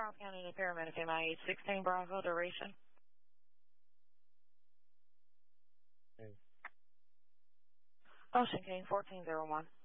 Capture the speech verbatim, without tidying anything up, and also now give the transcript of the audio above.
Charles County New Pyramid, M I A sixteen Bravo, duration. Okay. Ocean King fourteen zero one.